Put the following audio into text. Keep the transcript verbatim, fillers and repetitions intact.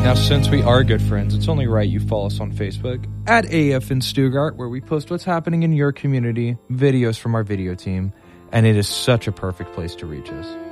Now, since we are good friends, it's only right you follow us on Facebook at A F in Stuttgart, where we post what's happening in your community, videos from our video team, and it is such a perfect place to reach us.